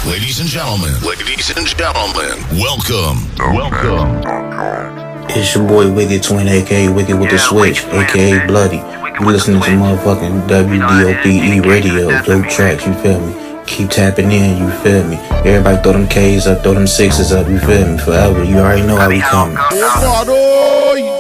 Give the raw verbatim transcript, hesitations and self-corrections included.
Ladies and gentlemen, ladies and gentlemen, welcome, welcome. It's your boy Wicked Twin, aka Wicked with the Switch, aka Bloody. You listening to motherfucking W D O P E radio, dope tracks, you feel me? Keep tapping in, you feel me? Everybody throw them K's up, throw them sixes up, you feel me? Forever, you already know how we coming.